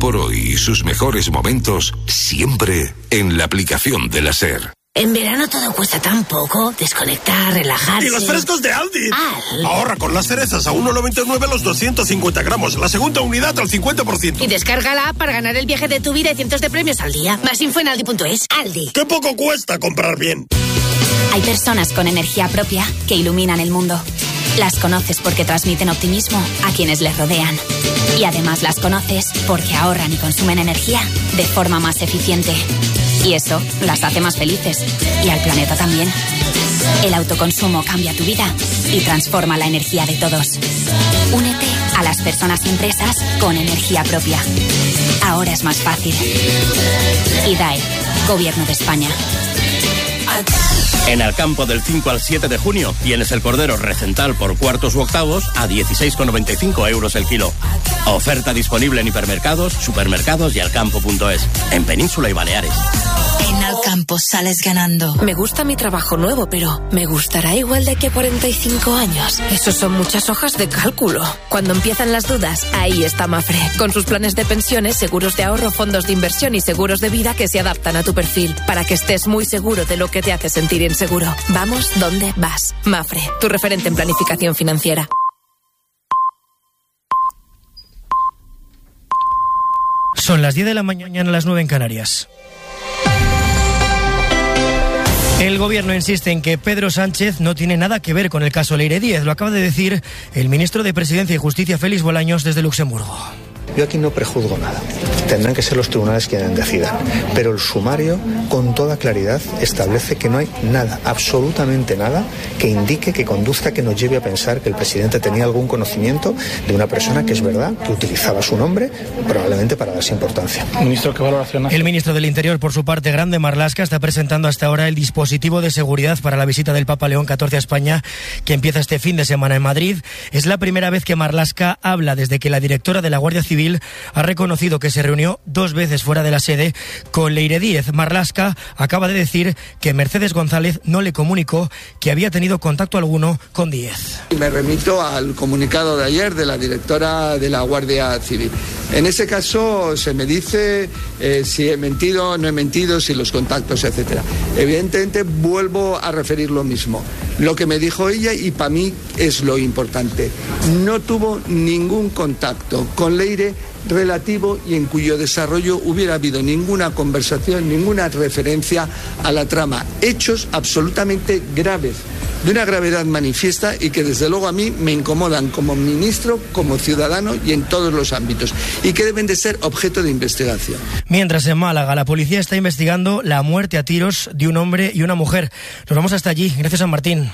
por hoy y sus mejores momentos siempre en la aplicación de la SER. En verano todo cuesta tan poco. Desconectar, relajarse. ¡Y los frescos de Aldi! Ahorra con las cerezas a 1,99 los 250 gramos. La segunda unidad al 50%. Y descarga la app para ganar el viaje de tu vida y cientos de premios al día. Más info en aldi.es. Aldi. ¡Qué poco cuesta comprar bien! Hay personas con energía propia que iluminan el mundo. Las conoces porque transmiten optimismo a quienes les rodean. Y además las conoces porque ahorran y consumen energía de forma más eficiente. Y eso las hace más felices. Y al planeta también. El autoconsumo cambia tu vida y transforma la energía de todos. Únete a las personas y empresas con energía propia. Ahora es más fácil. IDAE, Gobierno de España. En Alcampo del 5 al 7 de junio tienes el cordero recental por cuartos u octavos a 16,95 euros el kilo. Oferta disponible en hipermercados, supermercados y alcampo.es. En Península y Baleares. En Alcampo sales ganando. Me gusta mi trabajo nuevo, pero ¿me gustará igual de aquí a 45 años? Esos son muchas hojas de cálculo. Cuando empiezan las dudas, ahí está Mafre. Con sus planes de pensiones, seguros de ahorro, fondos de inversión y seguros de vida que se adaptan a tu perfil. Para que estés muy seguro de lo que te hace sentir inseguro. Vamos donde vas. Mafre, tu referente en planificación financiera. Son las 10 de la mañana, las 9 en Canarias. El gobierno insiste en que Pedro Sánchez no tiene nada que ver con el caso Leire Díez. Lo acaba de decir el ministro de Presidencia y Justicia, Félix Bolaños, desde Luxemburgo. Yo aquí no prejuzgo nada. Tendrán que ser los tribunales quienes decidan. Pero el sumario, con toda claridad, establece que no hay nada, absolutamente nada, que indique, que conduzca, que nos lleve a pensar que el presidente tenía algún conocimiento de una persona que es verdad, que utilizaba su nombre, probablemente para darse importancia. Ministro, ¿qué valoración hace? El ministro del Interior, por su parte, Grande Marlaska, está presentando hasta ahora el dispositivo de seguridad para la visita del Papa León XIV a España, que empieza este fin de semana en Madrid. Es la primera vez que Marlaska habla desde que la directora de la Guardia Civil ha reconocido que se reunió 2 veces fuera de la sede con Leire Díez. Marlaska acaba de decir que Mercedes González no le comunicó que había tenido contacto alguno con Díez. Me remito al comunicado de ayer de la directora de la Guardia Civil. En ese caso se me dice si he mentido, no he mentido, si los contactos, etcétera. Evidentemente vuelvo a referir lo mismo. Lo que me dijo ella, y para mí es lo importante, no tuvo ningún contacto con Leire relativo y en cuyo desarrollo hubiera habido ninguna conversación, ninguna referencia a la trama. Hechos absolutamente graves, de una gravedad manifiesta y que desde luego a mí me incomodan como ministro, como ciudadano y en todos los ámbitos, y que deben de ser objeto de investigación. Mientras en Málaga la policía está investigando la muerte a tiros de un hombre y una mujer. Nos vamos hasta allí. Gracias, San Martín.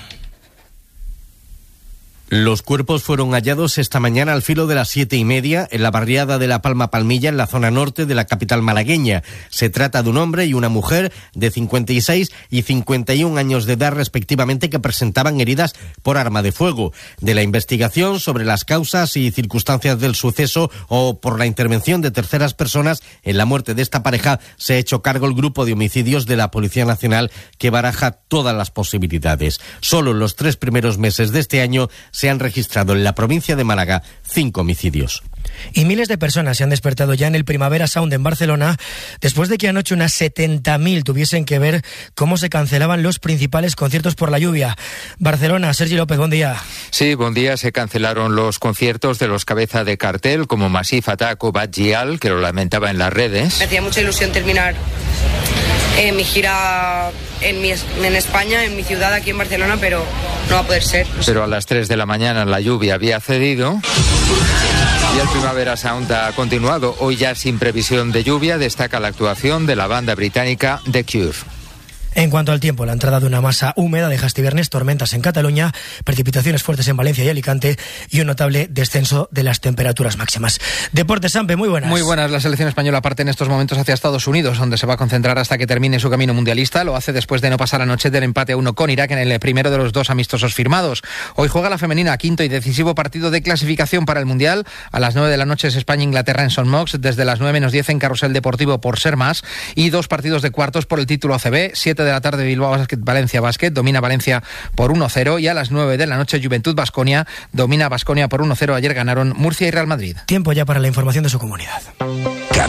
Los cuerpos fueron hallados esta mañana al filo de las 7:30 en la barriada de La Palma Palmilla, en la zona norte de la capital malagueña. Se trata de un hombre y una mujer de 56 y 51 años de edad respectivamente, que presentaban heridas por arma de fuego. De la investigación sobre las causas y circunstancias del suceso o por la intervención de terceras personas en la muerte de esta pareja se ha hecho cargo el grupo de homicidios de la Policía Nacional, que baraja todas las posibilidades. Solo en los 3 primeros meses de este año se han registrado en la provincia de Málaga 5 homicidios. Y miles de personas se han despertado ya en el Primavera Sound en Barcelona después de que anoche unas 70.000 tuviesen que ver cómo se cancelaban los principales conciertos por la lluvia. Barcelona, Sergi López, buen día. Sí, buen día. Se cancelaron los conciertos de los cabeza de cartel como Massive Attack o Bad Gyal, que lo lamentaba en las redes. Me hacía mucha ilusión terminar mi gira en España, en mi ciudad, aquí en Barcelona, pero no va a poder ser. Pero a las 3 de la mañana la lluvia había cedido y el Primavera Sound ha continuado. Hoy ya sin previsión de lluvia, destaca la actuación de la banda británica The Cure. En cuanto al tiempo, la entrada de una masa húmeda deja este viernes tormentas en Cataluña, precipitaciones fuertes en Valencia y Alicante y un notable descenso de las temperaturas máximas. Deportes, Sampe, muy buenas. Muy buenas. La selección española parte en estos momentos hacia Estados Unidos, donde se va a concentrar hasta que termine su camino mundialista. Lo hace después de no pasar anoche del empate a 1 con Irak en el primero de los 2 amistosos firmados. Hoy juega la femenina, quinto y decisivo partido de clasificación para el Mundial. A las 9 de la noche es España-Inglaterra en St. Mox, desde las 9:10 en Carrusel Deportivo por ser más, y 2 partidos de cuartos por el título ACB. 7 de la tarde Bilbao Basket, Valencia Basket, domina Valencia por 1-0, y a las 9 de la noche Juventud Baskonia, domina Baskonia por 1-0. Ayer ganaron Murcia y Real Madrid. Tiempo ya para la información de su comunidad.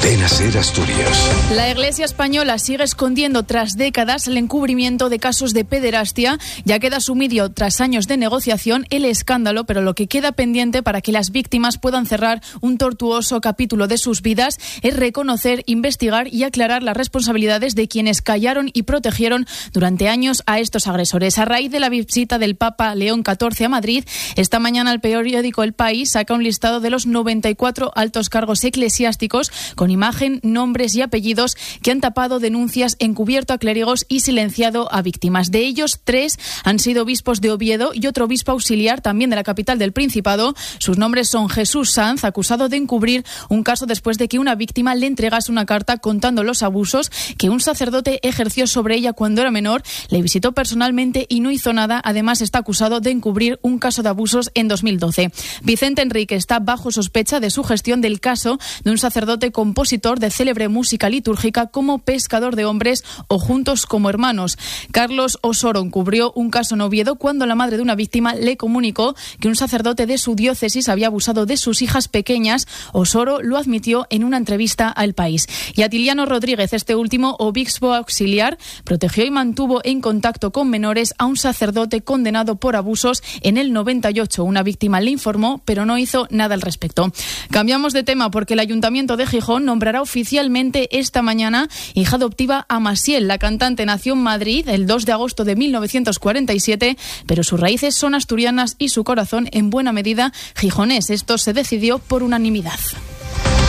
Cadena SER Asturias. La Iglesia española sigue escondiendo tras décadas el encubrimiento de casos de pederastia. Ya queda asumido tras años de negociación el escándalo, pero lo que queda pendiente para que las víctimas puedan cerrar un tortuoso capítulo de sus vidas es reconocer, investigar y aclarar las responsabilidades de quienes callaron y protegieron durante años a estos agresores. A raíz de la visita del Papa León XIV a Madrid, esta mañana el periódico El País saca un listado de los 94 altos cargos eclesiásticos con imagen, nombres y apellidos que han tapado denuncias, encubierto a clérigos y silenciado a víctimas. De ellos, 3 han sido obispos de Oviedo y otro obispo auxiliar también de la capital del Principado. Sus nombres son Jesús Sanz, acusado de encubrir un caso después de que una víctima le entregase una carta contando los abusos que un sacerdote ejerció sobre ella cuando era menor, le visitó personalmente y no hizo nada. Además, está acusado de encubrir un caso de abusos en 2012. Vicente Enrique está bajo sospecha de su gestión del caso de un sacerdote compositor de célebre música litúrgica como Pescador de Hombres o Juntos como Hermanos. Carlos Osoro encubrió un caso en Oviedo cuando la madre de una víctima le comunicó que un sacerdote de su diócesis había abusado de sus hijas pequeñas. Osoro lo admitió en una entrevista al País. Y Atiliano Rodríguez, este último obispo auxiliar, protegió y mantuvo en contacto con menores a un sacerdote condenado por abusos en el 98. Una víctima le informó, pero no hizo nada al respecto. Cambiamos de tema porque el Ayuntamiento de Gijón nombrará oficialmente esta mañana hija adoptiva a Masiel. La cantante nació en Madrid el 2 de agosto de 1947, pero sus raíces son asturianas y su corazón en buena medida gijonés. Esto se decidió por unanimidad.